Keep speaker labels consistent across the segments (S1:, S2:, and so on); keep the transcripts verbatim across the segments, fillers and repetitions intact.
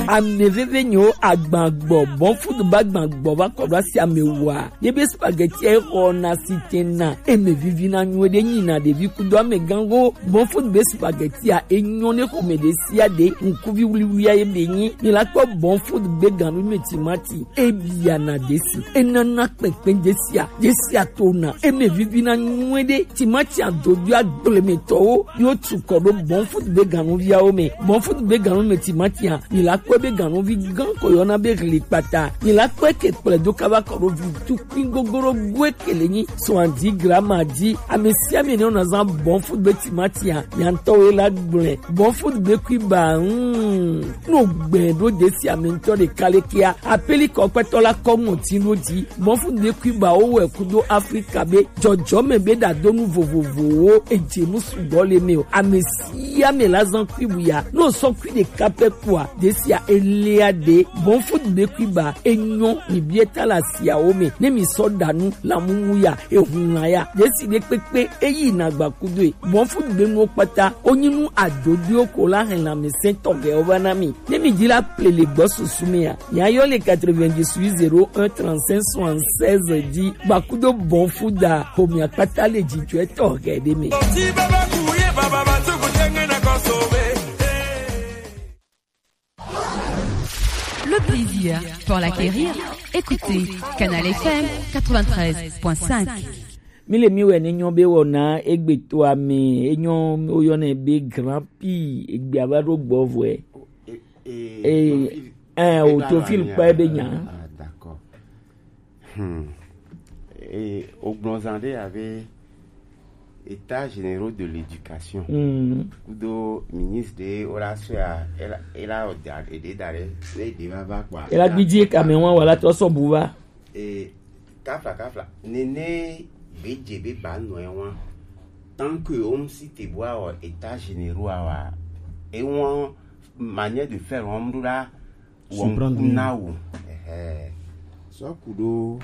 S1: ameveve nyo agbagbo bon food bagbagbo ba kobra si amewa yebe spaghetti e ona sitena emevivi na nwede nyina de vi kudo amegango bon food be spaghetti a enyone ko medesia de nkuvi wuliwuya yebenyi ni la ko bon food be ganu metimati ebia na desi enana pepen desia desia tona emevivi na nwede timati adodu aglemeto yo tukoro bon food be ganu via ome bon food be ganu metimati a ni la ko be ganu vi gan ko yona be ripata ni la ko ke pledo kaba ko vi tu pingogoro gwe kelenyi so andi grama di amesia me no na zan bon food be timati a yanto la gble bon food be kwiba mm no gbe do desi amento de kalekia apeli ko petola ko motino di bon food be kwiba o we kudo Africa be jojo me be da donu vovovo eje musu dole me amesia me la zan kwibuya no so kwi de kape kwa desi a elia de bon food be kwiba enyo ni bieta la sia o me ne mi so danu la mumuya ehunaya desi de pepe eyi na gba kudo e bon food be no pata onyinu adodi okola hen la me sento ge obanami ne mi dila plele gbosu sumia ya yo le quatre-vingt-dix-huit zéro un trente-cinq soixante-seize di bakudo bon food da homia pata le ji tu eto ge de me
S2: le plaisir pour l'acquérir. Écoutez Canal F M quatre-vingt-treize point cinq.
S1: Mile miwe ne nyon be wona egbe to ame enyon oyone be grand pi egbe avaro gbovwe et un autofil pa be nya.
S3: D'accord. Hmm. Et au Blonzandé avait État généraux de l'éducation.
S1: Mm.
S3: Kudo ministre de Horacio elle elle a aidé d'aller les débats quoi.
S1: Elle a dit Cameroun voilà toi son bouva.
S3: Et kafla kafla nene bejebe ba noywa tant que on si te bois État généraux à et on manière de faire on doit on na ou eh so kudo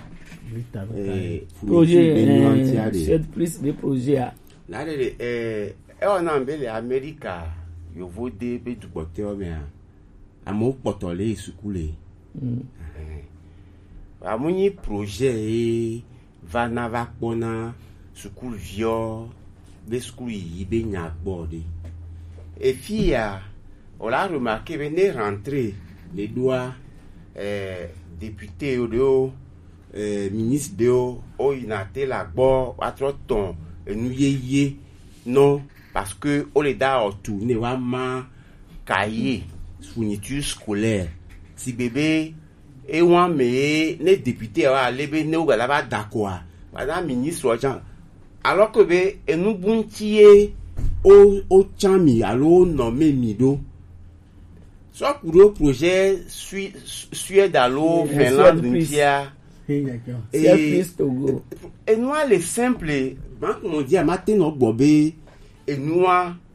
S1: projet c'est plus des projets
S3: là les eh on a embelé America yo vode be du boteur mais amo potolé sukule amuni projet va na va pona sukul vio be sukul yi be nya bordé et puis on l'a remarqué venez rentrer les doigts euh député au Euh, ministre de o inate la gbo atroton enu yeye non parce que on les da tourner wa ma cahier fourniture scolaire si bébé et wa me les députés wa lebe ne o gala ba d'accord madame ministre Jean alors que be enu buntie o o chami alo nommé mido so pour projet Suède alo Finlande ntia.
S1: Et, et,
S3: et nous les simples banque mondiale matin no bobé et nous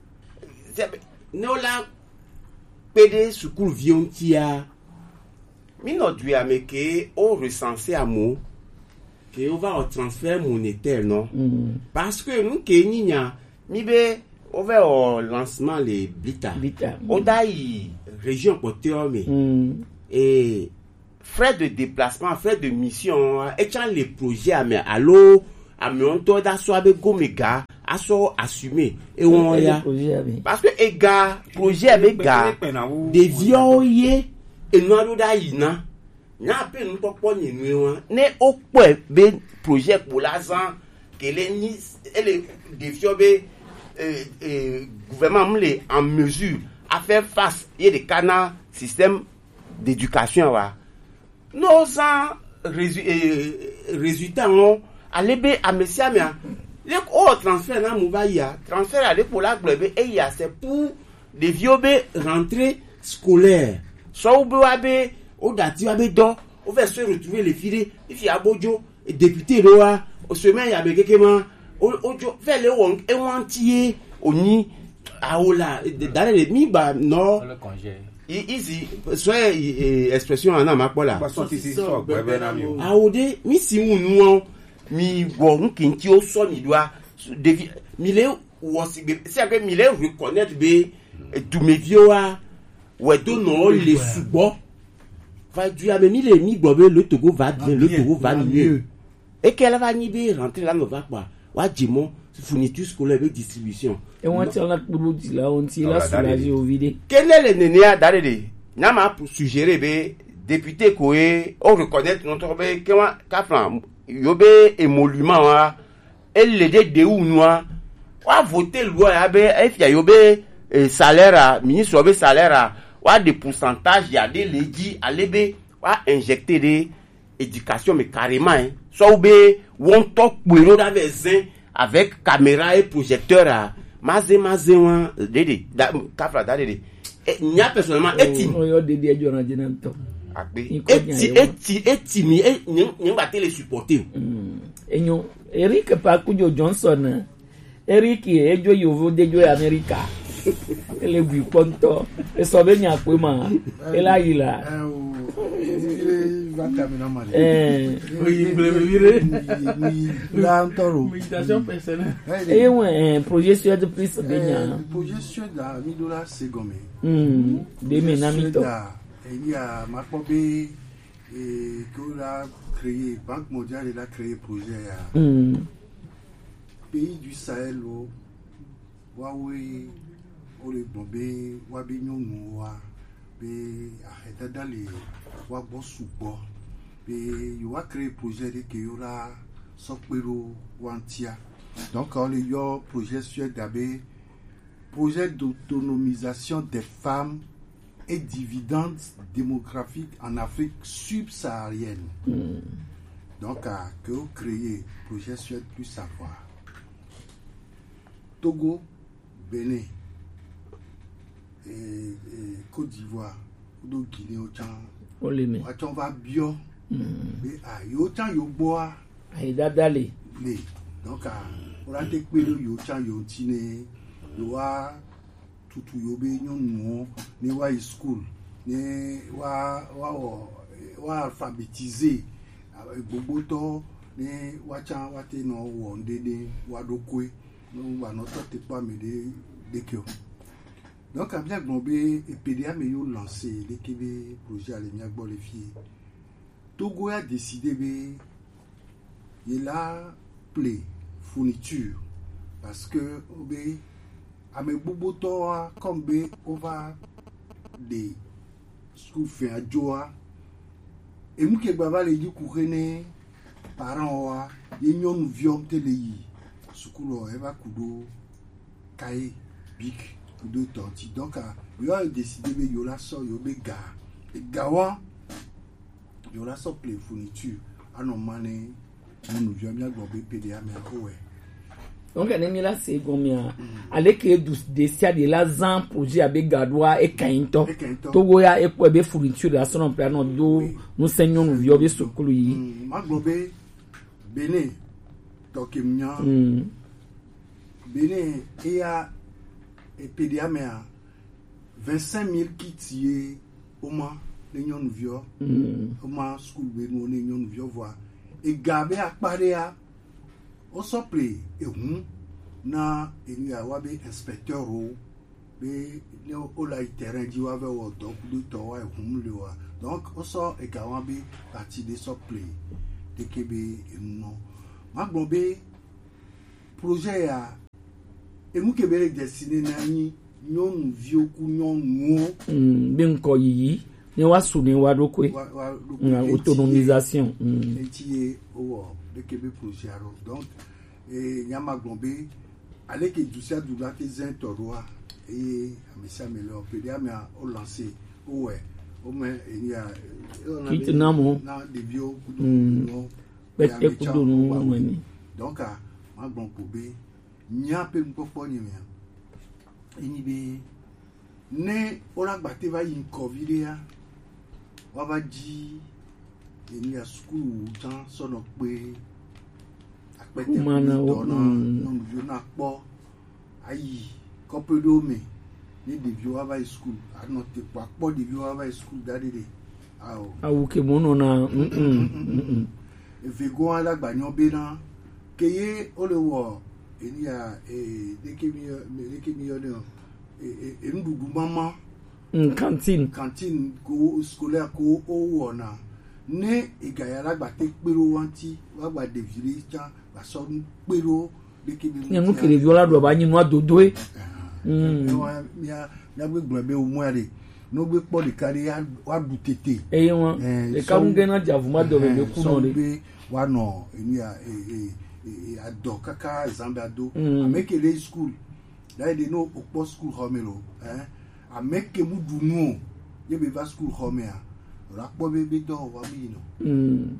S3: nous la pédé sukul viontia mi no dû ameke au recensé à mot que on va au transfert monétaire non
S1: mm.
S3: parce que nous que ninya mi be on va au lancement les blita on dai région côté
S1: mm.
S3: et frais de déplacement, frais de mission, et quand les projets à mais allô, à mais on doit d'assober gomega, asso assumer et on y a parce que les gars, projet avec gars, des vieux et nous allons d'ailleurs, n'a pas nous pas ni nous, ne au point ben projet pour l'argent que les ni les des vieux euh gouvernement les en mesure à faire face et des canaux système d'éducation là. Nos en résultats ont allé à Messia mais les oh transfert na mobaya transfert aller pour la globe et il y a c'est pour des vieux rentrée scolaire so be o dati wa be do o va se retrouver les filles il fi abojo et député loa au semaine ya be kekema ojo fait le won e wantie oni aola dans les mi ba no
S4: le congé
S3: ici soit expression en amapola aode mi si unu mi wo nkinti o so mi doa mi le wo si be si agbe mi le reconnaître be du medio a ouais non les sous-bois va du a mis les mi bobe le Togo va bien le Togo va mieux et qu'elle va ni rentrer là ne va pas wa djimo fourniture scolaire avec distribution
S1: et on tient la produit là on tient la soulager au vide
S3: quel est le nénéa d'arrêter nama pour suggérer be député koé on reconnaître notre be ka ka plan yobe émolument wa elle le de ou noa wa voter loi ya be e fia yobe salaire ministre yobe salaire wa des pourcentages ya de legi alebe wa injecter des éducation mais carrément hein so be won talk bureau d'avecin avec caméra et projecteur à mazé mazé wan dede kafra dede n'y a personnellement eti
S1: yo dede jona jenanto
S3: eti eti eti mi n'y va te les supporter
S1: enyo Eric Pakujo Johnson Eric ejo yovo dejo America ele bu ponto e so be nya pe ma ela yila eh
S4: méditation personnelle
S1: et un projet sur de plus bien
S4: projet sur la midola segome
S1: hmm de menamito
S4: il y a ma popé et que la créé Banque mondiale a créé projet à
S1: hmm
S4: pays du Sahel au Huawei au le bombé wabinyo noa be arrêter d'aller wa bo subo be yo a créé projet de que yora sokpero wantia donc on le yo projet sur d'abé projet d'autonomisation des femmes et dividendes démographiques en Afrique subsaharienne. Mm. Donc à que vous créez projet sur plus savoir Togo, Bénin et, et Côte d'Ivoire ou Guinée au temps
S1: oleme
S4: on va bio mais ah yo temps yo bois
S1: ai dadale
S4: le donc à on a te pelo yo temps yo tine yo a tutu yo be nyon no ni wa school ni wa wa wa alphabétisé gbogbo to ni wa chan wa te no wo ndede wa dokwe no wa no to te pa me de de kyo. Donc, à bien globé, et P D A me yo lancé l'équipe projet à l'émia bon les filles. Togo a décidé de il a play fourniture parce que obé à mes boboto comme bé on va des school fait à Joa et nous qui baba les dit courir parents wa yenyon viom télé sukuro eva kudo kai big de tonti donc il a décidé de yola so yobe ga et gawa yola so play fourniture anomane nous vient bien gobe P D A mais ouais
S1: donc on est là c'est combien avec que des sia de la zan projet avec gadwa et kainto togo ya e ko be fourniture la son plan no do nous seignons nous vio be sokulu yi
S4: ma gobe Bénin donc mia Bénin et a et P D A mais vingt-cinq mille kits au moins les non vieux au moins school be no les non vieux voir et gabe akpare a o sople e hu na enu ya wa be inspecteur o be ne o la terrain di wa ve o donc de to wa e hu le wa donc o so e ga wa be parti de sople de kebe enu ma gbon projet ya e mu kebe destiné na ni nyon vieux ku nyon nuo
S1: mm be nko yi ni wa su ni wa dokwe autonomisation
S4: mm etié o de kebe projet aro donc et nyama globé avec que du ça du là que zin toroa et monsieur Melo P D A mais au lancé ouais au mais il y a
S1: kit namo
S4: na de bio
S1: no bet e kudo no mani
S4: donc à ma bon pobé nya pe mpopo ni me ini be ne ola gbate va yin covid ya wa ba ji ni a school tan so no pe apete
S1: mana o
S4: non je na po ayi kopedo me ni de bio wa school anote pa po de bio wa school dadede awo
S1: awu ke mono na mm mm
S4: e vego ala gbanyo be na keye o le wo eni a e de ke mi de ke mi yo de e ndudu mama
S1: mm cantine
S4: cantine ko scolaire ko o ona ne igaya la gba te pero wanti wa gba de village cha ba so pero de ke bi
S1: ni nu kele viola do ba yin nu adodo e
S4: mm ya ya gbe gbe be o mo are no gbe po de kare wa du tete
S1: e won e ka un gena javuma do be ku no
S4: de wa no eni a e e ado kaka zambe ado amekele school da de no opo school homelo eh ameke mu dunu ye be va school homea rapo be be do wa mi no
S1: mm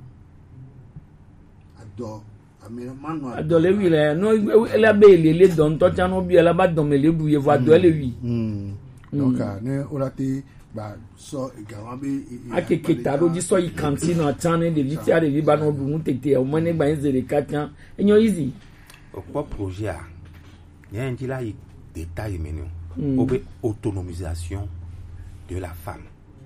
S4: ado amere manu
S1: ado le wi le no ele be le le don to cha no bi ele ba don me le bu ye va do ele wi
S4: mm donc ne orate ba so gawa be
S1: akeke taro ji so yi cantine atane de viti are vi ba no du mu tete o mo ne gba nzere ka tan enyo easy
S3: o po projet a yen di la détail menu mm. Obe autonomisation de la femme.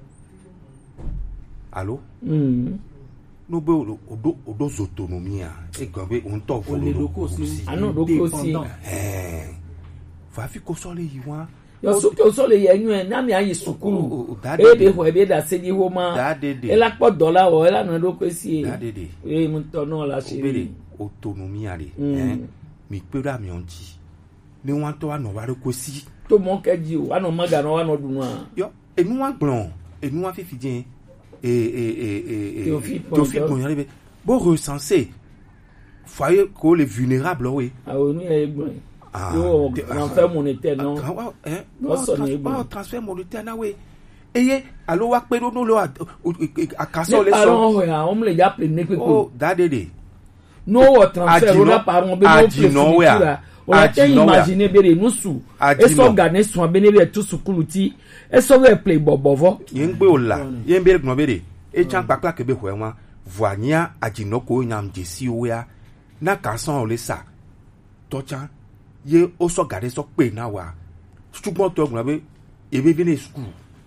S3: Allô?
S1: Mm.
S3: Nous be odo odo autonomie e gbe on to fo
S5: le loko si
S1: ano loko si
S3: eh fa fi ko so le yiwa
S1: yo so ko so le yenyu e na mi ayi sukuru e be ho e be da se di ho ma e la po dollar o e la na loko si e mu to no la se
S3: autonomie ale eh mi pe ra mi onti ni wọ́n tó wà no wa ko si
S1: to mo keji o wa no maga no wa no dunu a
S3: yo enu wa gbon enu wa fi fi jin et et et et to fi gbon yare be bo recenser foyer ko les vulnérables oui
S1: ah oui ni e gbon yo transfert monétaire non
S3: hein non transfert monétaire na we eye alo wa pe no lo akaso le so
S1: alors on me le ya pe ne pe
S3: oh dadede
S1: no transfert on a par on be no place o la te imaginer bere nusu e so organisation be ne be to sukulu ti e so we play bobovo
S3: yen gbe o la yen be gbon bere e chan pakla ke be ho enwa voania ajinoko nyam jesi o ya na kasan o le sa to chan ye o so gade so pe na wa ṣùgbọ́n to gbon be e be vini school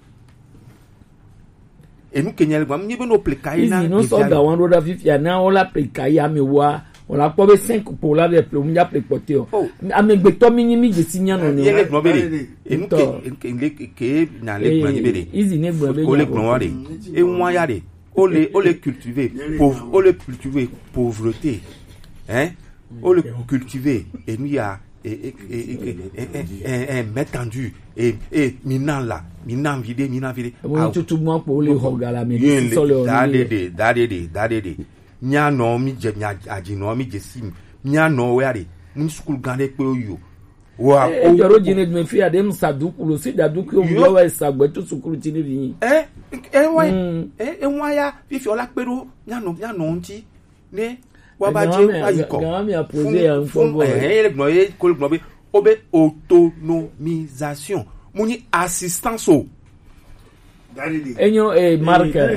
S3: e nu kenyel gbam ni be no plekai na
S1: no so ga wan roda fifia na o la plekai ya mi wa on la po be cinq pour la be ple o mi ja ple pote o amegbe to mi ni mi je si nyan no ni
S3: ye le gbon bere e nu ke le ke na le gbon ni bere
S1: easy ne gbon be
S3: o le gbon wa re e won ya re o le o le cultiver pauvre o le cultiver pauvreté hein o le cultiver et nous ya et et métendu et et minan la minan vide minan vide
S1: bon tout moi pour les hogala mais so le
S3: dadede dadede dadede nya no mi je nya aji no mi je sim nya no we are ni school gande pe oyo wa
S1: o joro jine me fi adem saduku lo si daduku o mo wa sagbe to sukuru ti ni yin
S3: eh eh wa eh eh wa ya fi fi ola peru nya no nya no nti ne wa ba je ayiko
S1: gan mi a poser un peu
S3: eh le gno e ko le gno be obe autonomisation muni assistance o
S1: enyo e marka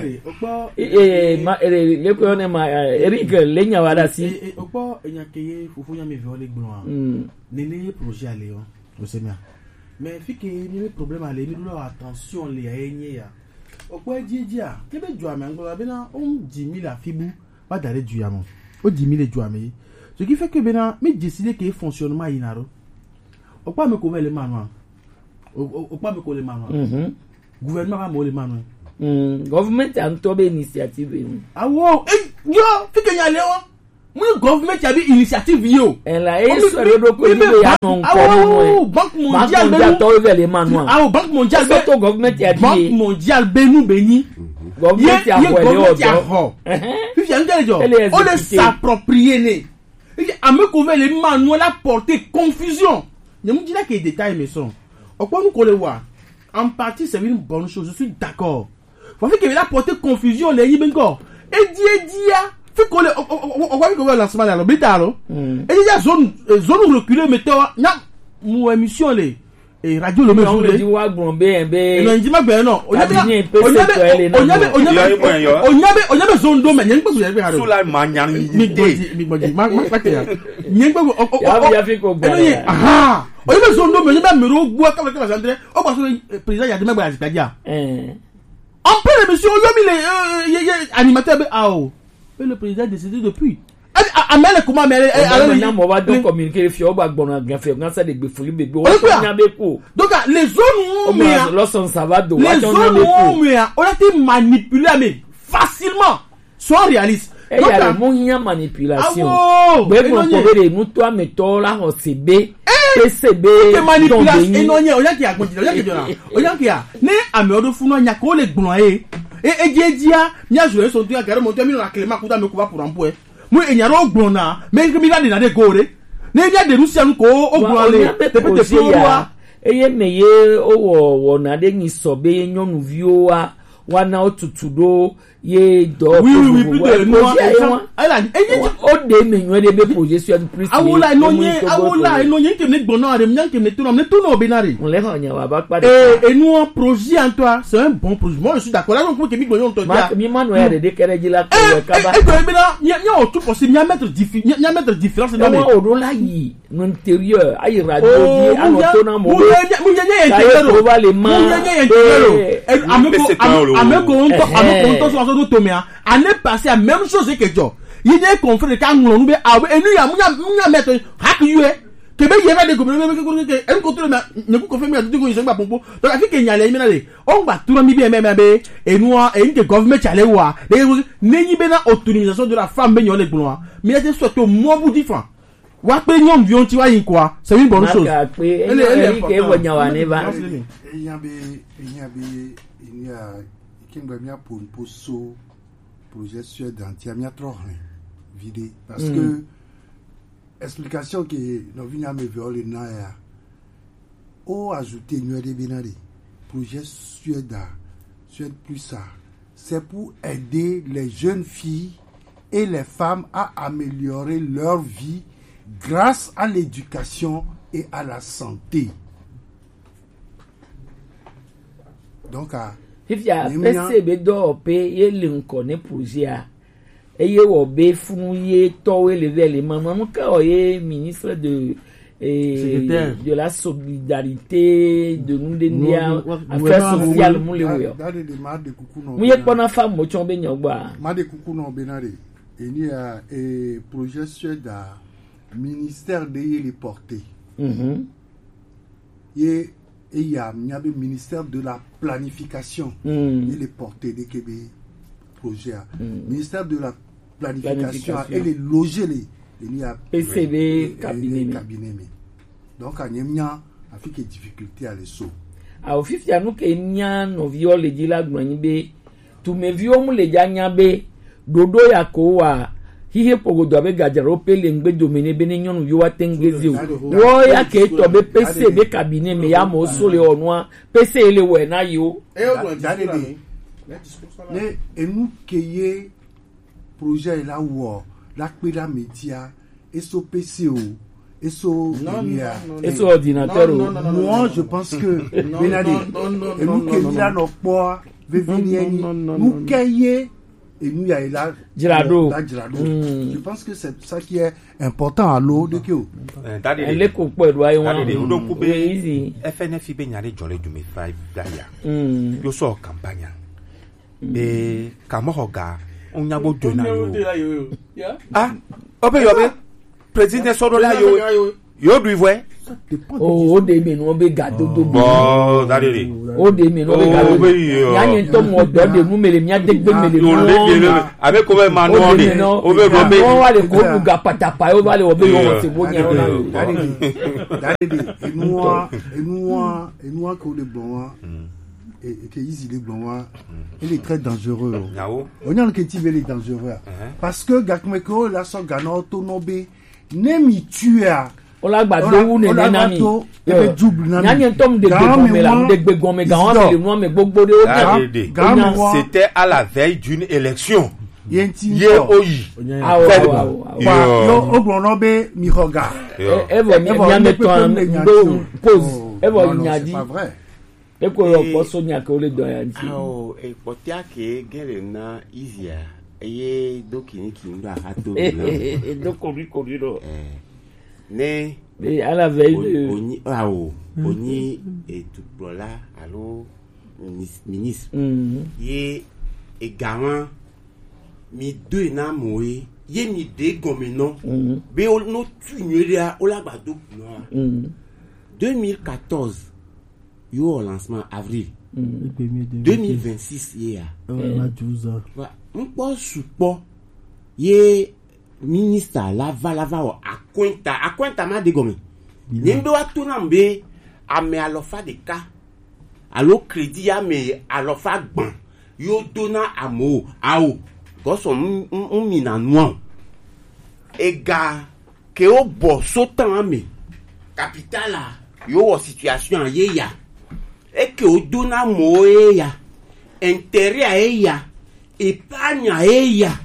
S1: e ma le ko ne ma Eric le nya wada si
S5: opo enya keye fufu nya me viole gbon a nene projet ale o o se mia mais fi ke ni problème ale ni lo attention le enye ya opo ejija ke be jo ame ngba be na o dix mille afibu ba dare ju ya mo o dix mille ju ame ce qui fait que bena me décider que fonctionnement inaro opo me ko le manu opo me ko le manu mhm gouvernement va mo le manu
S1: mm government an to be initiative ni
S5: awo eh yo fi ke nya le o mu government ya bi initiative yo
S1: en la eso do ko ni ya non ko mo
S5: bank mondial be
S1: to be le manu
S5: awo bank mondial be
S1: to government ya di
S5: bank mondial be nu be ni
S1: government ya ko le ojo
S5: fi fi ngere jo o le s'approprier ne ame ko ve le manu la porter confusion ne mu dira que détail me sont opo nu ko le wa en partie c'est une bonne chose, je suis d'accord. Faut que la porter confusion les yibengo et die dia fait que on va que le lancement là l'hôpital et déjà zone zone reculée mettez na mu émission les et radio le même
S1: jour dit wa gbon be be
S5: non dit ma be non on yabe on yabe on yabe on yabe on yabe on yabe zone do mais nyen gbe yabe haro
S3: sula manyan ni
S5: mi gboji mi gboji ma ma pate ya nyen gbe o
S1: ya ya fi ko gbo
S5: aha o yabe zone do mais yabe mero gbo ka ka sandre o pa so président ya de megba asikaja eh en pleine émission yomi les animateurs be ah oh le président décidé depuis amele kuma mele
S1: alors na mo va donc communiquer fi o ba gbona gan fe gan sa de gbe fuli bebe o to nya be ko
S5: donc les zones où mais
S1: lo son ça va do
S5: les zones où mais on a été manipulé mais facilement soit réaliste
S1: et il y a mon nya manipulation be ko ko be nous toi mais to la on C B P C B
S5: manipulation et non nya o ya ki agbon o ya ki jona o ya ki a ni ame odo funu nya ko le gbon e e je dia nya jouer son dia gare mon toi mi na clément kuda me ko ba pour en point mu enyaro ogbona me mi la de na de gore ne dia de rusia nko ogbona le te pe te wa
S1: eye meye owo wo na de ni sobe nyonu vioa wana otutudo ye do
S5: oui oui oui plus de no ala eye
S1: o de me nwe de be position plus
S5: awula no nye awula no nye ke ne gbona re myan ke ne to ne to no benare
S1: on le nya wa ba pa
S5: et et nous un projet en toi c'est un bon projet moi je suis d'accord là donc que mi gbona on to dia
S1: mi manoya de de kere jila ko ka ba
S5: e ko mi na nya nya o tout possible nya mettre différence nya mettre différence dans
S1: le o do la yi no interieur ay radio di ano to na mo
S5: mu nya mu nya nya interieur
S1: va le man
S5: mu nya nya interieur ameko ameko on to ameko on to so so to me année passée la même chose que jo il y a des confrères quand on nous et nous ya munya munya mettre hak yue que be yeba de gobe que en contrôle ne ku confirmer à tout ko yeba pompo donc afi ke nyale mi na le on ba tout mi bien même be et nous et que government chale wa ne yi be na autorisation de la femme be nyole gbon mais il y a surtout moi vous différent wa pe nyom vion ti wa yin quoi c'est une bonne chose
S1: elle elle ke wo nyawa ne ba
S4: il y a be il y a be il y a kimba mia pour poso projet sur d'antia mia trop vidé parce mm. que explication que no vinya me viole na ya o ajouter nous de benari projet sur da sur plus ça c'est pour aider les jeunes filles et les femmes à améliorer leur vie grâce à l'éducation et à la santé. Donc à
S1: if ya P C B do pe ye linko ne projet a eye wo be funu ye to le vele maman no ka o ye ministre de et de la solidarité de nous de nia affaires sociales mu le wo mu ye kona femme mo chon be nyogba
S4: ma de kuku no benare eni a e projet sur da ministère de les porter mhm ye et il y a le ministère de la planification mm. et les portées des Québec projets mm. ministère de la planification, planification. Et les loger les il y a
S1: P C B cabinet
S4: donc il y a des difficultés à les sauver
S1: a ofifi anu ke nya no viole di la gbani be tu me vio mu le janya be dodo ya ko wa hihe pogodo abe gajaro pele ngbe domine be ni nyonu yo watengezi wo ya ke to be P C B cabinet me ya mo so le onwa P C le we na yo
S4: ne enu keye projet la wo la pe la média et so P C O et so
S1: et so ordinateur
S4: moi je pense que benade et nous que là no po venir nous keye et nous il y a là
S1: Girado.
S4: Mm. Je pense que c'est ça qui est important à l'eau de Kyo.
S1: Elle ko po do ayi won
S3: do ko be F N F be nyare jole du me five daya yo so campagne be kamohoga onya bo do na yo ah obe yo be president so do la yo yo do ivoe
S1: oh o de me no be gado do
S3: bo dadere
S1: o de me no be gado ya ni to mo do de mu mele mi adegbe mele
S3: no le abe ko be ma no de o be go be
S1: o wa le ko bu ga patapa o wa le o be yo se bo nya na
S4: dadere enu wa enu wa enu wa ko le bon et que easy le bon il est très dangereux on y a que tu veux les dangereux parce que gakmeko la so gana to no be ne mi tuer
S1: ola gbado wu ne na mi e double na mi nyan tom de gbegom me la de gbegom me gan wa le mo me gbogbo de o nya
S3: c'était à la veille d'une élection
S4: yenti
S3: ye oyi
S4: yo ogbon no be mi hoga
S1: e vo mi nya me to do pose e vo nya di e ko ro po so nya ko le do ya nti
S3: o e potia ke gere na easier eye do kini kin do ato
S1: e do ko ri ko ri ro
S3: ne
S1: mais à la veille de
S3: oni ah o oni et tout là allo ministre ye e gawan mi deux na moye yé mi dé gomme non bé o no tu nyéria o la gbado non deux mille quatorze yo au lancement avril deux mille vingt-six yé a wa npo supo yé ministre lava lava o akwenta akwenta ma de gomme nyendo atuna mbe ame alofa de ka alo crédit ya me alofa gban yo dona amo ao goso un mina noa ega ke o bo sotan ame capital yo o situation ye ya e ke o dona mo e ya intérêt e ya épargne e ya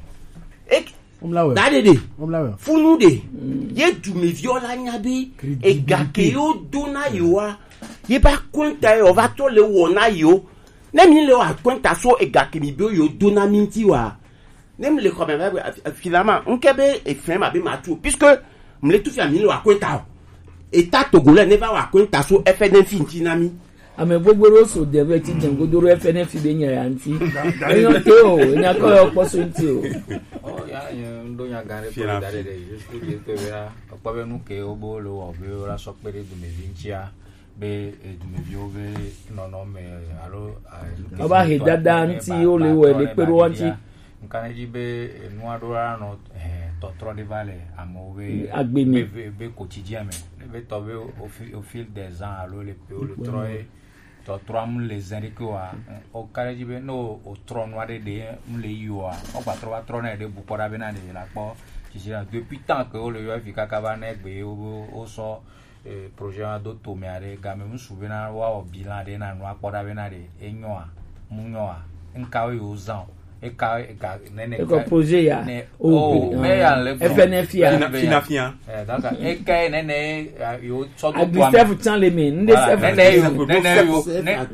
S3: e
S5: Omlawe.
S3: Dadede.
S5: Omlawe.
S3: Funude. Ye du me viola nyabi. E gake yo dona yo a. Ye ba kwenta yo va to le wona yo. Nem ni le wa kwenta so e gake mi bio yo dona minti wa. Nem le quand même finalement on kebe e fin ma be ma tout puisque me le tout fi mi le wa kwenta. État togolais ne va wa kwenta so F N F ntinami.
S1: Ame gbogbo so deve ti jengo doro F N F be nya ya nti. Eyan te o, nya ko yo po so nti o.
S6: Oh ya ndo nya gare po dare de juste que te vera pa be nu ke obo lo o be ora so pere du me vinchia be du me vio be no no me alo
S1: aba he dada nti o le we le pero anti
S6: nkane ji be nu adora no to tro de vale amo be
S1: agbemi
S6: be quotidien me be to be au fil des ans alo le pe le troye to trom les indiquoa o kareji be no o tron wa de de mle yoa o pa tro wa tron e de bu pora be na de la po ti sira depuis tant que o le yo fi kaka ba na egbe o o so projet do to me are ga me nsu be na wa o bilan de na no apora be na de enyoa munyoa nka o yo zan e ka e ga nene
S1: e ko projet ya
S6: o me ya le
S1: F N F ya
S3: Finafia
S6: eh donc e ka nene yo so to
S1: Agrisef chan le mi nde sef
S6: nene yo nene yo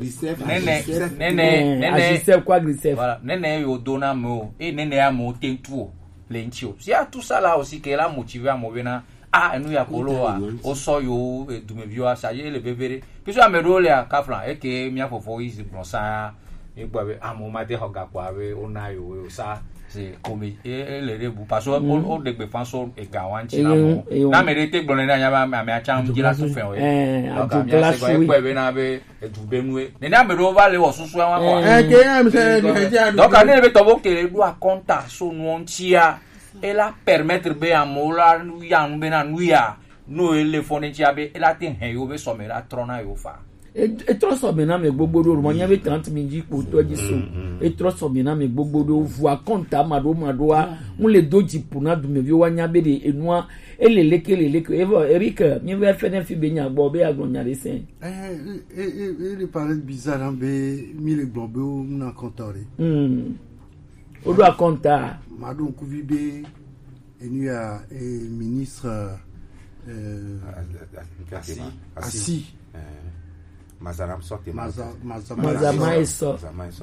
S6: nene nene nene
S1: Agrisef kwa Agrisef
S6: voilà nene yo dona mo e nene ya mo tentuo lenchio si a tout ça là aussi que la motiver à mo bena ah nous ya polo a o so yo du me vio a ça le bébé puis ça me role a kafran e ke mi afofo is bronsa e gba be amo ma de hoga kwa we ona yo sa c'est comme e le rebu parce que o de gbe fanso e ga wan chi na mo na me de te gbon na nya ba me a cham jila su fe o
S1: eh
S6: a glass we e be na be e du be nu e na me do vale wo susu wa ko
S5: Eh ke am se
S6: donc ane be to bo ke do a conta so no ntia e la permettre be amola nu ya nu be na nu ya no ele fone ntia be e la tin he yo be so me la trona yo fa
S1: e tro so be na me gbogbo do mo nya be trente minutes po to ji so e tro so be na me gbogbo do voa conta mado mado a mu le doji po na du me bi wa nya be de enua ele leke le leke evo Eric mi be F N F be nya gbo be agbo nya le sen
S4: eh eh il paraît bizarre hein be mi le gbobe o na contore
S1: hmm o do conta
S4: madon kuvibe enu ya ministre euh
S3: Assi
S4: Assi
S3: Mazaram sorte
S4: Maza
S1: Mazama eso
S3: Mazama eso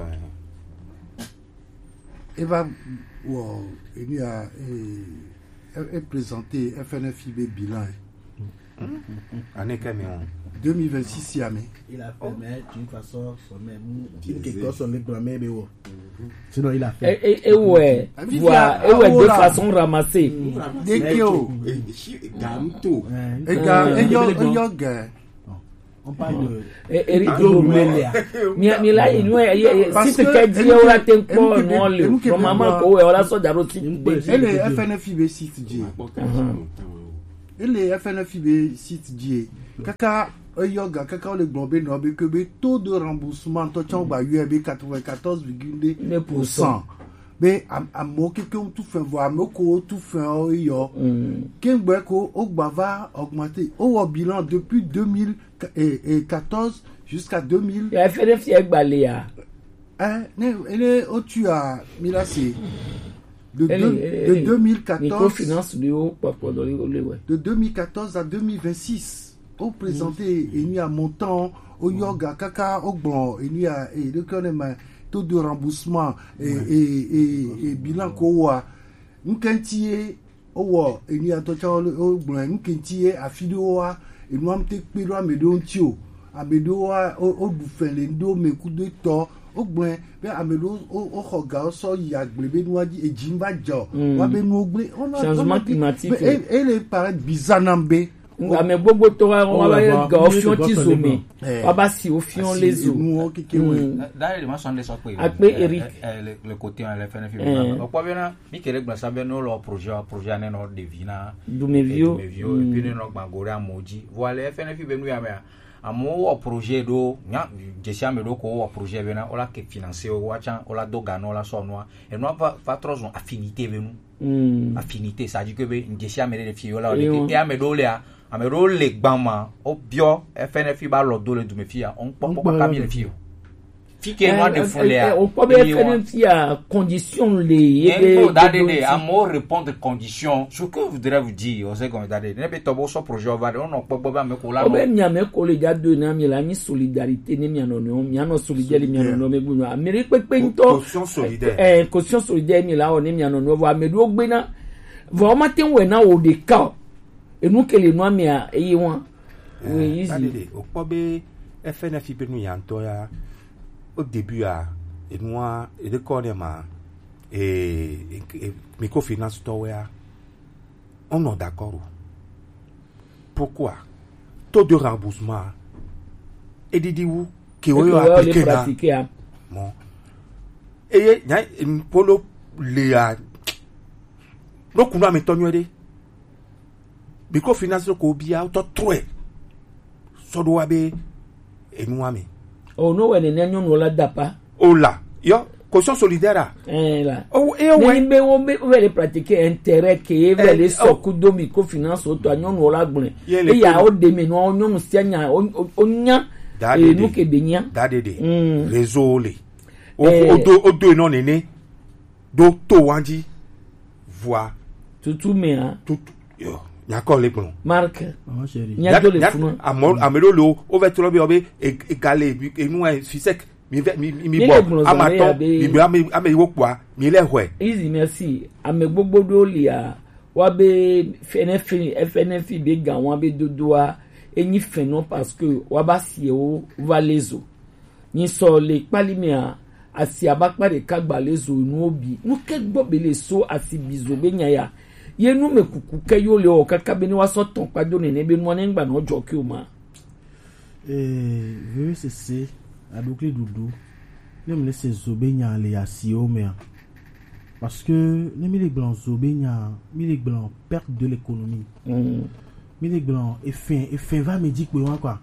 S4: Eva wo enu ya est présenté F N F I B bilan
S3: année que on
S4: deux mille vingt-six yame
S5: il a fait mais d'une façon son même quelque chose on le blâmer be wo sinon il a fait
S1: et et ouais voilà et ouais de façon ramassée
S4: dekio
S3: gamto
S4: e ga e yo e yo ga
S5: on parle de
S1: Eric Gomelia mi mi la inu e si te ke di o la ten ko no le from mama ko we o la so jaro si
S4: ele F N F I B site J ele F N F I B site J kaka yoga kaka le globé no be que be taux de remboursement to chon ba U B quatre-vingt-quatorze virgule deux pour cent be am mo ke ke tout fait voir mo ko tout fait yo kengbe ko o gba va augmenter au bilan depuis deux mille quatorze jusqu'à deux mille
S1: ya F N F I gbalé ya
S4: hein ne ele o tu a milasi de, de, de deux mille quatorze
S1: microfinance de haut papa dans les ouais
S4: de deux mille quatorze à deux mille vingt-six au présenté il y a montant au yoga kaka au bon il y a et le taux de remboursement et et et, et bilan ko wa nkantie owo il y a to cha o bon nkantie afido wa e no amte pelo amedo ntio amedo wa o du fen le ndo me ku de to o gbɔn bɛ ame ɖewo o xɔ ga sɔ yi agble be nua dzi edzi va dzɔ wa be nuwo gble
S1: changement climatique
S4: e le paraît bizarre nam be
S1: ame gbogbo to wa wa ba ga ofion ti zo mi wa ba si ofion les zo
S4: nuwo keke we
S6: d'ailleurs le maçon de so pe
S1: ape Eric
S6: le côté on le fait fait o po bien mi kele gba sabe no lo projet projet ne no devina
S1: Dumevio
S6: et puis no gba gore amoji voilà fait fait be nu ya me amo o projet do nya jesia me do ko o projet be na o la ke financer o wa chan o la do gano la so no et no va va trop affinité be nu affinité ça dit que be jesia me de fi o la o de e ame do le a ame do le gbama o bio F N F I ba lo do le du me fi a on po po ka mi le fi o fi ke no de foule a
S1: o po be F N F I a condition le
S6: e dade amo répondre condition ce que voudrais vous dire on sait comme dade ne be to bo so projet o va on no po po ba me ko la
S1: o be nya me ko le ja do na mi la ni solidarité ni mi anono mi ano solidarité mi anono me gunu amere pepe nto
S3: caution solidaire
S1: eh caution solidaire mi la o ni mi anono wa me do gbe na vo ma ten we na o de ka et nous que les noirs mais et moi oui
S3: easy au pobe F N F I be nu yanto ya au début à et moi et de connaître ma et microfinance to ya on est d'accord pourquoi taux de remboursement et dit où qui on a appliqué là bon et y a une polo les a donc on a maintenant de microfinance ko bia auto trois so do abe enuami
S1: oh no we ne nyo no la dapa
S3: oh là yo caution solidaire
S1: eh là
S3: oh et ouais
S1: mais on veut les pratiquer intérêt que veut les soku do microfinance auto nyo no la gbon e ya o de me no nyo no sia nya onya e nu ke benya
S3: dade de réseau le o do o do no nene do to wanji voix
S1: tout mais hein
S3: tout yo Nyako le plon.
S1: Marc.
S5: Oh chérie.
S1: Nyako le funu.
S3: Amol amelo lo over to lobi obe égalé et nous fisek mi mi mi bo amato mi bi ame ame wo kwa mi le hwe.
S1: Easy merci. Ame gbogbo do lia wa be F N F I F N F I be gan wa be dodoa eni fenon parce que wa ba sie o valezo. Ni so le palimia asi abakpa de kagba lezo nu obi. Nu ke gbo be le so asi bizo be nyaya. Ye nou me kuku ke yo le o kaka beni wa so ton pa do nene be no ngba no joki o ma
S5: eh V C C adokle dudu ne me laisse zobenya le asio me parce que ne me les blancs zobenya mi les blancs perte de l'économie mm. mi les blancs et fin et fin va me dire quoi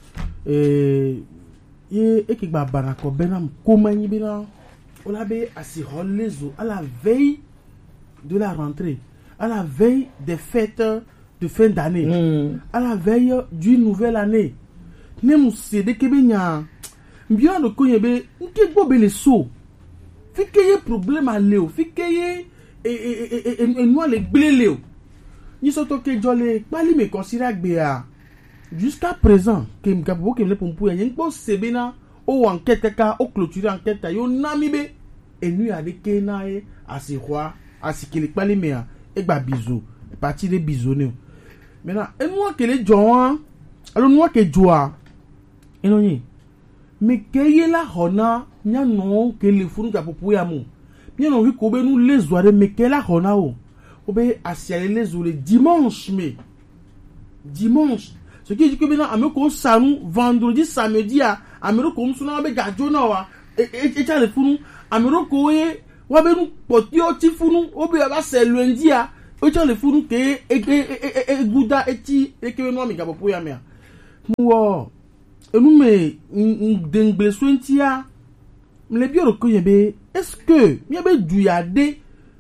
S5: eh ye e ke gba barako benam komani bena on avait assis les à la veille de la rentrée, à la veille des fêtes de fin d'année, mm. à la veille d'une nouvelle année. Nem se de kebenya bien de konyebe nke bobe le so. Fi keye problème à leo, fi keye et et et et nous les bléleo. Ni soto ke jole pali me considère gbea. Jusqu'à présent, que m'gabo ke le pompu yen po sebena o enquête ka o clôturer enquête yo namibe et nous avec kenae asirwa asikele pali me e gba bizo parti de bizone. Maintenant, et moi que les joan alors nous que joa enoni mais keye la hona nya non que le funu ka popu ya mo bien on vi ko be nous les oire mais que la hona o obe asiale les o le dimanche mais dimanche ce qui dit que maintenant ameko sanu vendredi samedi a amero ko msuna be gajo na wa e e cha le funu amero ko e wa be nu poti o ti funu obe ba se lundi a o cha le funu ke e e e guda eti e ke no mi ka popu ya me mo nous me dengle sointia me bio ko yebe est-ce que mi be duyade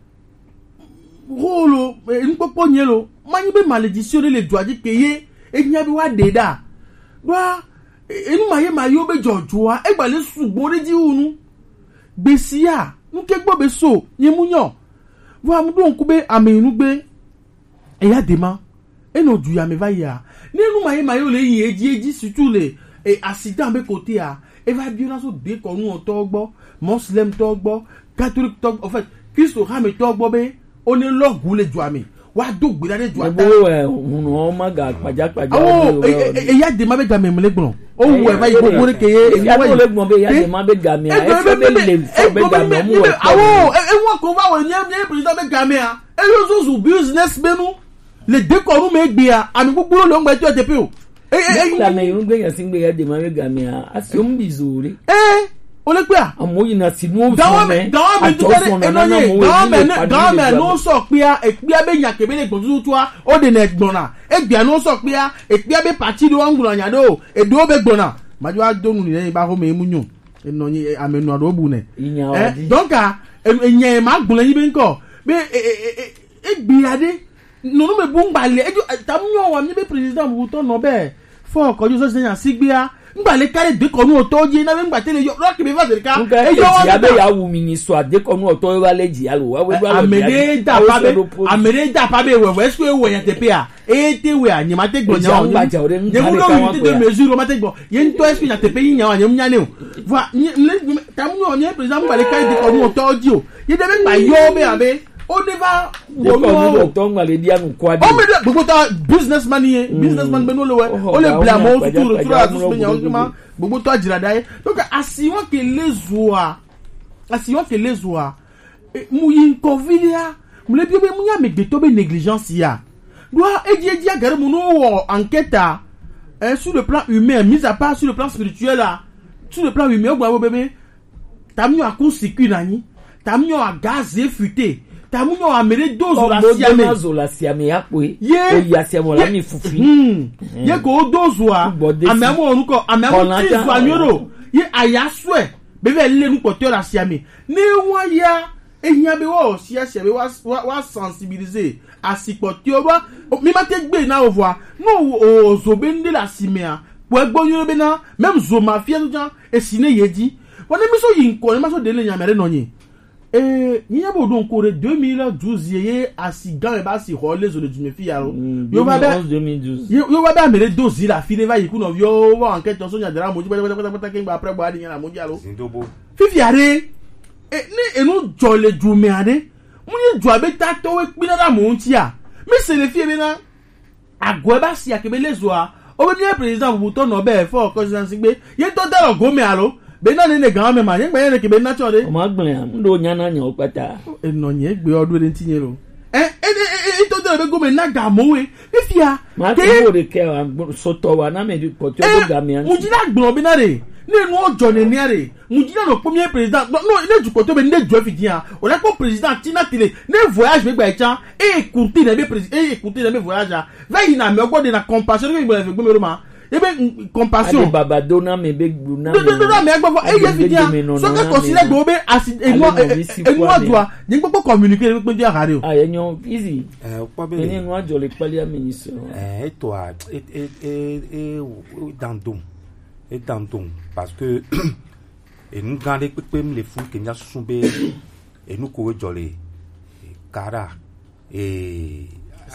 S5: rolo en popo nyelo mani be malédiction le doaji keye e nya bi wa deda wa enu maye mayo be jojoa e gba le sugbo re di unu besia nke gbo be so yemunyo wa mu don ku be amenu gbe e ya dema e no duya me va ya nenu maye mayo le yi eji eji surtout le et accident be côté a et va bien dans deux qu'on nous togbo muslim togbo catholique togbo en fait christo ha me togbo be on est lo goule joami wa do gbira de do ata
S1: bo e hunu o maga paja paja
S5: o e ya de ma be ga me mle gbon o wo e ba yi gbogbo re ke e
S1: ya bo le gbon be ya de ma be ga me a e fe be le fo be ga me mu e
S5: awo e won ko ba wo ni am ni president be ga me a e yo zo business menu le décor me gbe a ami gbogbo lo ngba ti o te pe o e e
S1: la me yun gbe yan sin gbe ya de ma be ga me a asi o mbi zuri
S5: eh o le pe a
S1: amoyi na sinu o
S5: dawo me dawo me to e no ye dawo me dawo me no so pe a e pe a be yan ke be le gbon tutu a o de na gbon na e gbe no so pe a e pe a be party do ngbon yan do e do be gbon na ma jo a donu ni le ba ko me munyu e no ye amenu ado bu ne eh donc a e yan ma gbon yin be nko be e e e gbe ade no no me bu ngbale e tamunyo wa mi be president bu to no be fo ko jo so se yan sigbia ngbale kare de ko nu oto ji na be ngba tele yo rock be va serika
S1: e yo wa be ya wu mi ni so ade ko nu oto wa le ji alo wa we wa
S5: amede da pa be amede da pa be we we so e wo yan te pe a e te we anyi ma te gbo nya o ye mu lo mi te de mesure ma te gbo ye nto explain ya te pe yin yan wa ye mu nya ne o va tamunyo ni president ngbale kare de ko nu oto ji o ye de be gba yo be abe o never
S1: wo no to ngale dia nu kwa de
S5: o me de gbogbo ta businessman ye businessman be no le we o le blame o tu tu ra tu me yan ma gbogbo to ajira dai donc asiwon ke lezoa asiwon ke lezoa mu yin covilia mu le bi be mu ya me gbe to be négligence ya doit eji eji agare mu no wo enquête eh, sur le plan humain mis à part sur le plan spirituel là sur le plan humain o gba wo bebe tamio akosikui nani tamio a gaz effûté tamunyo amere dozo la siame
S1: dozo la siame yapwe
S5: ye
S1: o ya siamo la mi fufi
S5: ye ko dozo a amemo oruko amemo tizo anyoro ye ayaswe bebe le nu pote la siame ni won ya eyan be wo sia sia be wa wa sensibiliser asipote o ba mi ma te gbe na ovwa no o zo be ndi la simea po egbo yoro be na même zo mafia jan e sine yeji won mi so yin ko ni ma so de le yan mere no yin eh niya bo don ko re deux mille douze ye asigan e ba si ho le zo le jume fi yaro yo ba ba
S1: deux mille douze
S5: yo ba ba mere dozi la fi ne va yiku no yo wa enquête so nya dara moji pata pata pata kin après bo adi nya na moji alo fifi are e ni enu jo le jume ade mu ye jo abe ta to we pina da mo nti a mi se le fi ebe na agwe ba si akebe le zo a o be ni president bu to no be for constituency gbe ye to da go me alo be na ne gan me ma ye gbe ye ke be na chore
S1: o ma gbon ya ndo nya na nya o pata
S5: e no ye gbe odun re ntinye ro eh eh to da be go me na ga mo we ifia
S1: ma ke mo re ke so to wa na me di po to ga me an
S5: mu ji na gbon bi na re nínú ọjọ́ ní ní ẹ̀rẹ̀ mùjíná ló pọ́ miẹ́ président non ilé ìjùpọ̀ tó bẹ ní ìjọ fìdí hàn ò lẹ́kọ̀ọ́ président tina tile ní voyage gbẹgbẹ ẹ̀chá ẹ̀ kùtì náà ẹ̀ président ẹ̀ kùtì náà ẹ̀ voyage à vẹ́yìn náà mi ọgbọ́n de na compassion ní ìgbọ̀lẹ̀ fìgbọ́n mi ló ma ebe compassion.
S1: adi baba dona mi bẹ gbuna
S5: mi. dona mi ẹgbẹ́ fọ ẹ yẹ fìdí hàn sọ́kẹ́ kọ̀sílẹ̀ gbọ́ bẹ àti ẹnu ọ̀dùà ní gbogbo communiquer ní pẹ́jọ́ àkàrẹ o.
S1: ayé yan easy.
S3: ẹ o kpọ́ bẹ́ẹ̀
S1: ẹni inú àjọ lè pálí àmì yìí sọ.
S3: ẹ ètò à ẹ ẹ ẹ dandan ẹ dandan parce que enu gã ɖe kpekpe le fún kenya susu be enu kowe dzɔ le kara ee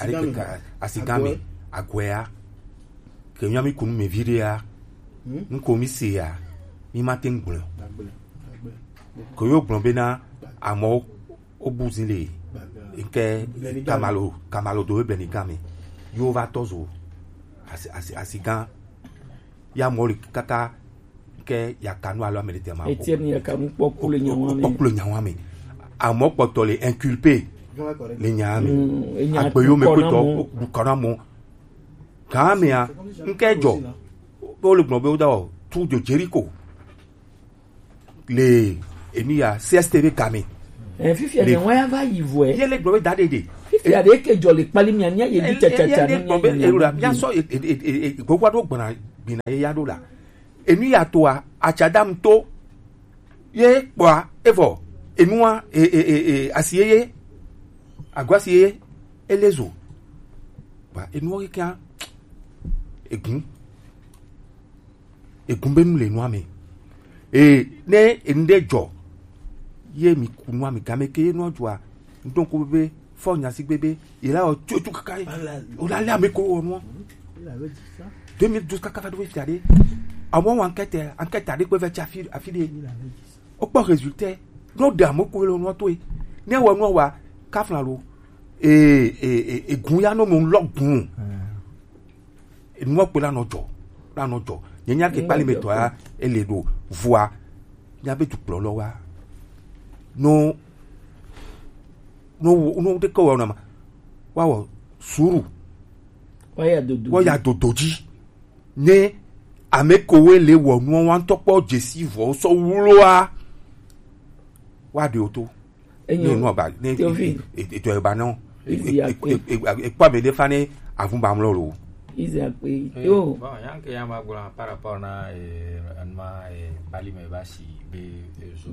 S3: asigame agwea kenya mi kunu mevi ɖe ya nuko mi se ya mi ma te ŋu gblɔ ko yo gblɔ bena amewo wobu zi le nke kamalo kamalo do ebe ni game yo va tɔ zo asigã ya mɔ le kaka ke yakanu alo amelete ma
S1: Etienne yakanu pokule nyawame
S3: pokule nyawame amo poto le inculpé le nyame agbeyo me ko to bukana mo kamea nkejo o le gbobe o da o tu jo Jericho le emiya C S T V kame
S1: en fifi ya nwa ya va yivwe
S3: ye le gbobe da dede
S1: fifi ya de kejo le pali mi anya ye di cha cha cha
S3: ni gbobe erura ya so gbogbo ado gbona bina ye ya do la enu ya toa achadam to ye kwa evo enua e e e asiye agwasiye elezo ba enu kan egun egun benu le nu ame e ne endejo ye mi kunu ame kameke enu ojoa ndon ko bebe fo nya si bebe ila o tutu kakai o la le ame ko onu deux mille douze kaka va do fiade àwọn enquête enquête ade ko fe cha fi afide o po résultat no da mo ko lo no to e ne wo no wa kaflan lo et et et gunya no mon logun e mo pe la no jo la no jo yenya ke pali me to a ele do voix nya be tu plo lo wa no no no de ko na ma wa wa suru
S1: wa ya dodo
S3: wa ya dodoji ne amekowe le wo nu wan topo jesi vo so wulo a wa de oto
S1: enyo
S3: no ba ne e to e ba no
S1: e
S3: pa me de fane avun ba mlo ro
S1: exactly yo
S6: bon yang ke yama gula par rapport na anma bali me basi be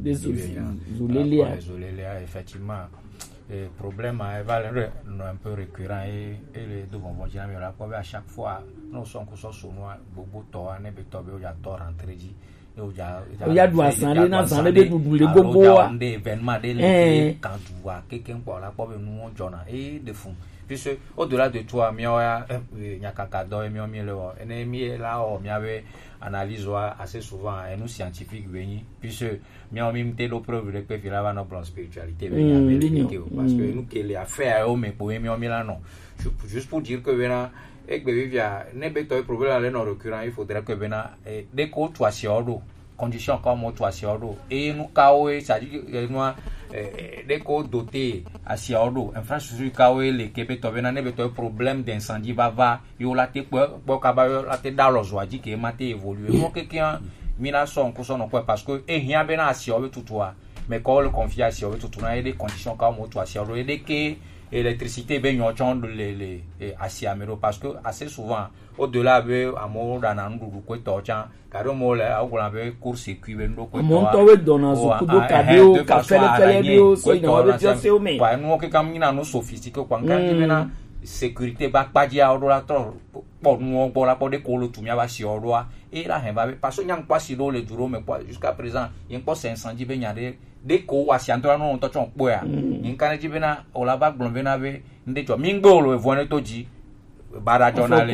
S1: zolelia
S6: zolelia effectivement le problème est valeur un peu récurrent et et les deux vont dire mais là quoi à chaque fois nous sommes que ça sur nous bobo to ne be to be o ya to rentrer di e o ya
S1: o ya do asan le na san le be dudu le bobo wa
S6: des événements de le quand tu vois quelqu'un pour la quoi nous on jona et de fond puisque au-delà de toi mioya nyakaka do mi mi le o ene mi la o mi ave analyse assez souvent et nous scientifiques veni puisque mi o mi mte lo preuve de que filava no plan spiritualité veni parce que nous que les affaires o me pour mi o mi là non juste pour dire que vena et que vivia ne be to problème là non récurrent il faudrait que vena dès que toi si odo condition comme toi si odo et nous kawe ça dit moi dès qu'on doté à Siaodo infrastructure kawe le Québec to vena ne be to problème d'incendie va va yo la te po ka ba la te da lozo adi ke mate évoluer mo quelqu'un mina son ko son quoi parce que e hia bena Siaodo tutoa mais quand le confie à Siaodo tutoa et des conditions comme toi Siaodo et des que électricité ben yo chon les les à Siamero parce que assez souvent au-delà de amour dans un groupe quoi torchant car mo la au la be court circuit ben do ko
S1: mon to we dona zo kudo kabeo ka fele fele bio so ina wa be se o me
S6: kwa no ke kam ina no sophistiqué kwa ngan bena sécurité ba padia o la to po no bo la po de ko lo tumia ba si o roa et la hen ba parce que nyang pas si do le duro me quoi jusqu'à présent yen po incendie be nyade de ko wa si antora no to chon po ya yin kan ji bena o la ba glon bena be nde jo mingbo lo e voine to ji bara journal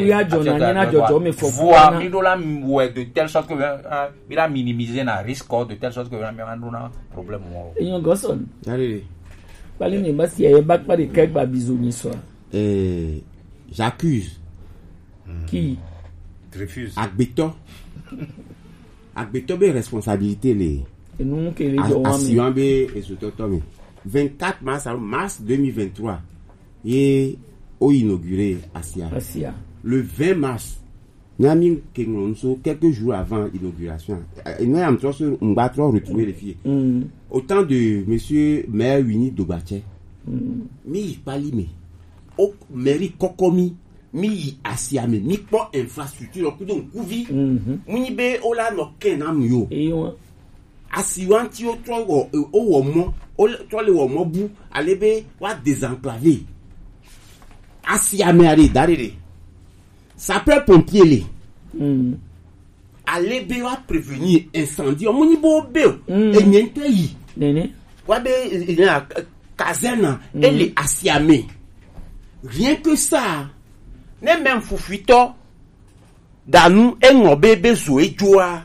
S6: voix mi do la ouais de telle sorte que il a minimisé na risque de telle sorte que mi anduna problème mo
S1: enyo goson
S3: allez
S1: bali ni basi e back pa de kek ba bizoni so
S3: eh j'accuse
S1: qui
S6: refuse
S3: agbeto agbeto be responsabilité les
S1: et nous que les gens
S3: assuambe et sototomi vingt-quatre mars mars deux mille vingt-trois et au inauguré Asia.
S1: Asia.
S3: Le vingt mars, Nami Kengonso, quelques jours avant l'inauguration, nous avons retrouvé les filles.
S1: Mm.
S3: Autant de monsieur maire Winnie Dobache, mi palime, au mairie Kokomi, mi Asia, mi pas infrastructure, donc couvi, mi be ola no kenam yo. Asiwanti o tro o o mo, o tro le o mo bu, alebe wa désenclaver. Asiame ari darire sapeur pompier les
S1: mm.
S3: aller be wa prévenir incendie omuni bo be e nyente yi
S1: nene
S3: wa be la caserne et les asiame rien que ça ne même fufuito danu engo bebe zo ejoa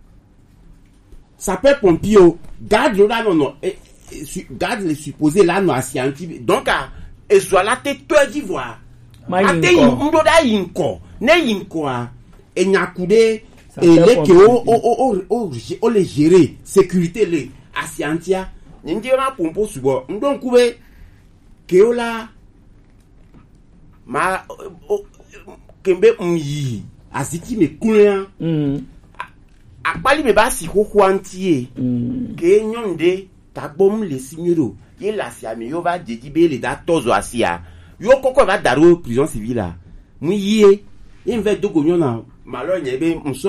S3: sapeur pompier garde là non non garde les supposés là no asianti donc et soit la tête toi d'ivoire ate ndo da yinko ne yinko a enyakude et les que o o o o les gérer sécurité les asiantia ndira pompo subo ndo nkube ke ola ma kembe myi aziti me kunya
S1: mm
S3: akpali me ba si koko antie ke nyonde tagbom le signero ye la siami yo va dedibe le da tozo asia yo koko va daro prison civile la mu yie in ve dogo nyona malo nyebe mso